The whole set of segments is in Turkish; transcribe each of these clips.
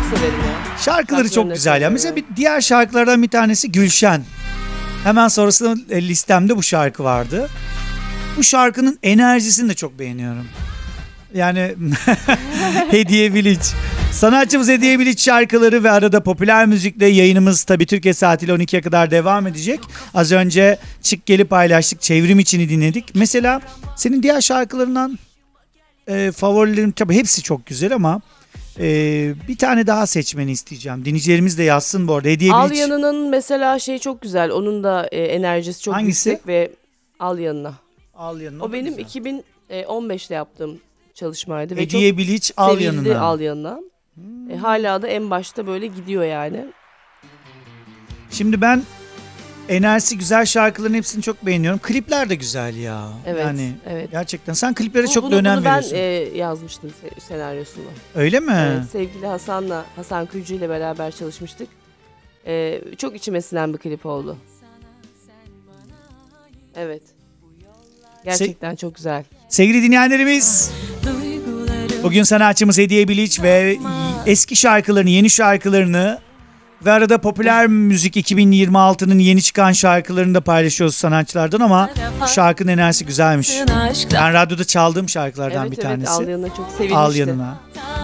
severim ya. Şarkıları çok Şarkılarını güzel ya. severim. Mesela diğer şarkılardan bir tanesi Gülşen. Hemen sonrasında listemde bu şarkı vardı. Bu şarkının enerjisini de çok beğeniyorum. Yani Hediye Bilic. Sanatçımız Hediye Bilic şarkıları ve arada popüler müzikle yayınımız tabii Türkiye saatiyle 12'ye kadar devam edecek. Az önce Çık Gel'i paylaştık. Çevrim içini dinledik. Mesela senin diğer şarkılarından favorilerim tabii hepsi çok güzel ama bir tane daha seçmeni isteyeceğim. Dinleyicilerimiz de yazsın bu arada. Hediye Al Bilic. Yanı'nın mesela şey çok güzel. Onun da enerjisi çok Hangisi? yüksek ve Al Yanına. Al Yanına. O benim 2015'te yaptığım çalışmaydı. Ve Hediye çok Bilic Al sevildi Yanına. Al Yanına. Hala da en başta böyle gidiyor yani. Şimdi ben enerjisi güzel şarkıların hepsini çok beğeniyorum. Klipler de güzel ya. Evet, Yani evet. gerçekten sen kliplere çok da Bunu önem ben veriyorsun. yazmıştım senaryosunu. Öyle mi? Evet, sevgili Hasan Kuyucu ile beraber çalışmıştık. Çok içime sinen bir klip oldu. Evet. Gerçekten çok güzel. Sevgili dinleyenlerimiz, bugün sanatçımız Hediye Bilic ve eski şarkılarını, yeni şarkılarını ve arada popüler müzik 2026'nın yeni çıkan şarkılarını da paylaşıyoruz sanatçılardan ama bu şarkının enerjisi güzelmiş. Ben radyoda çaldığım şarkılardan bir tanesi. Al Yanına çok sevilmişti. Al Yanına.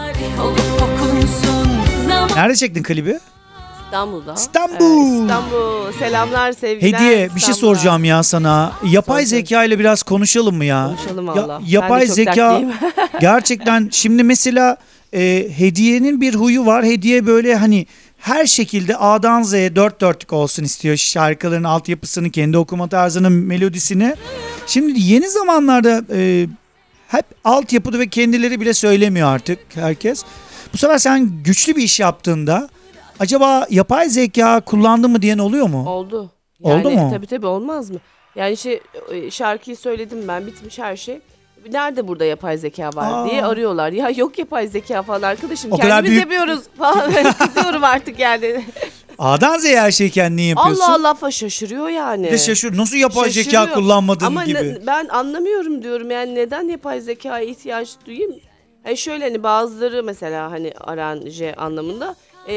Nerede çektin klibi? İstanbul'da. İstanbul. İstanbul. Selamlar, sevgiler. Hediye bir şey İstanbul'a. soracağım ya sana. Yapay Soracağım. zeka ile biraz konuşalım mı ya? Konuşalım valla. Yapay Ben de çok zeka dertliyim. gerçekten şimdi mesela Hediye'nin bir huyu var. Hediye böyle hani her şekilde A'dan Z'ye dört dörtlük olsun istiyor. Şarkıların altyapısını, kendi okuma tarzını, melodisini. Şimdi yeni zamanlarda hep altyapıda ve kendileri bile söylemiyor artık herkes. Bu sefer sen güçlü bir iş yaptığında acaba yapay zeka kullandı mı diyen oluyor mu? Oldu. Oldu mu? Tabii olmaz mı? Yani şarkıyı söyledim ben, bitmiş her şey. Nerede burada yapay zeka var diye arıyorlar. Ya yok yapay zeka falan arkadaşım. O kadar Kendimiz büyük- yapıyoruz falan. Diyorum artık yani. A'dan Z'ye her şeyi kendin yapıyorsun. Allah Allah şaşırıyor yani. Bir de şaşır. Nasıl yapay zeka Şaşırıyor. kullanmadın Ama gibi. ben anlamıyorum diyorum yani neden yapay zekaya ihtiyaç duyayım? Yani şöyle hani bazıları mesela hani aranje anlamında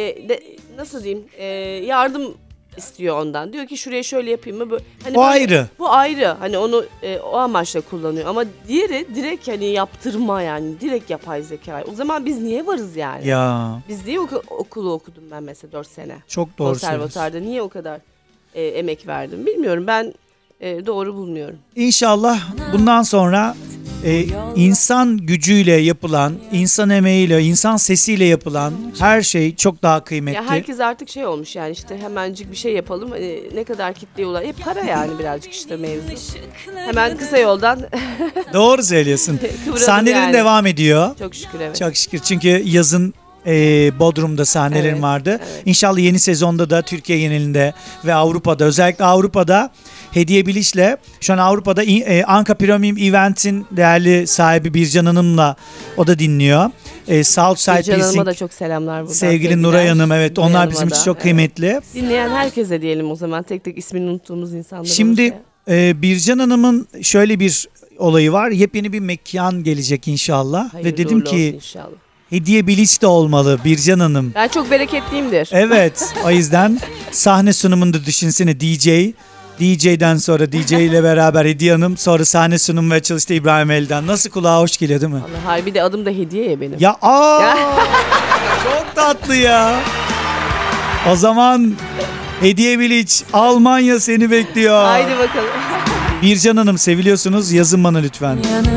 nasıl diyeyim yardım istiyor ondan. Diyor ki şuraya şöyle yapayım mı? Hani O ayrı. Bu ayrı. Hani onu o amaçla kullanıyor. Ama diğeri direkt hani yaptırma yani. Direkt yapay zeka. O zaman biz niye varız yani? Ya Biz niye okulu okudum ben mesela 4 sene. çok doğru söylüyorsun. Konservatuarda niye o kadar emek verdim bilmiyorum. Ben doğru bulmuyorum. İnşallah bundan sonra insan gücüyle yapılan, insan emeğiyle, insan sesiyle yapılan her şey çok daha kıymetli. Ya herkes artık şey olmuş yani işte hemencik bir şey yapalım. Ne kadar kitleye ulaşır. Para yani birazcık işte mevzu. Hemen kısa yoldan Doğru söylüyorsun. kıvralım Sahnelerin yani. devam ediyor. Çok şükür evet. Çok şükür çünkü yazın Bodrum'da sahnelerim Evet, vardı. evet. İnşallah yeni sezonda da Türkiye genelinde ve Avrupa'da, özellikle Avrupa'da Hediye Bilic'le şu an Avrupa'da Anka Premium Event'in değerli sahibi Bircan Hanım'la o da dinliyor. Southside Bircan Hanım'a Piecing, da çok selamlar buradan. sevgili sevgiler. Nuray Hanım, evet Nuray onlar Hanım'a bizim da, için çok evet. kıymetli. Dinleyen herkese diyelim o zaman tek tek ismini unuttuğumuz insanlar Şimdi olursa. Bircan Hanım'ın şöyle bir olayı var. Yepyeni bir mekan gelecek inşallah. Hayırlı Ve dedim uğurlu ki olsun inşallah. Hediye Bilic de olmalı Bircan Hanım. Ben çok bereketliyimdir. Evet, o yüzden sahne sunumunda düşünsene DJ'den sonra DJ ile beraber Hediye Hanım, sonra sahne sunumu ve açılışta İbrahim Elden. Nasıl kulağa hoş geliyor değil mi? Allah, hayır bir de adım da hediye ya benim. Ya çok tatlı ya. O zaman Hediye Bilic, Almanya seni bekliyor. Haydi bakalım. Bircan Hanım seviliyorsunuz, yazın bana lütfen.